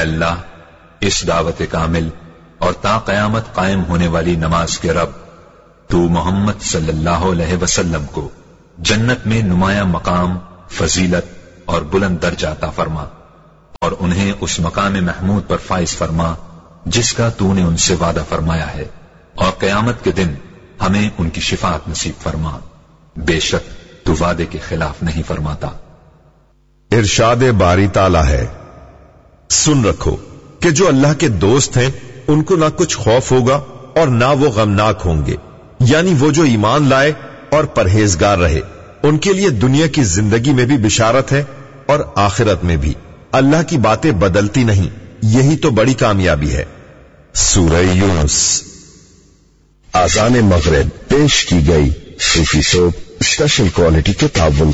अल्लाह, इस दावत कामिल और ता क़यामत कायम होने वाली नमाज के रब, तू मोहम्मद सल्लल्लाहु अलैहि वसल्लम को जन्नत में नुमाया मकाम, फजीलत और बुलंद दर्जा अता फरमा और उन्हें उस मकाम महमूद पर फाइज फरमा जिसका तूने उनसे वादा फरमाया है, और क़यामत के दिन हमें उनकी शिफाअत नसीब फरमा। बेशक तू वादे के खिलाफ नहीं फरमाता। इरशाद बारी ताला है, सुन रखो कि जो अल्लाह के दोस्त हैं उनको ना कुछ खौफ होगा और ना वो गमनाक होंगे, यानी वो जो ईमान लाए और परहेजगार रहे, उनके लिए दुनिया की जिंदगी में भी बिशारत है और आखिरत में भी। अल्लाह की बातें बदलती नहीं, यही तो बड़ी कामयाबी है। सूरह यूनुस। आज़ान मगरिब पेश की गई सूफी सोप स्पेशल क्वालिटी के ताउन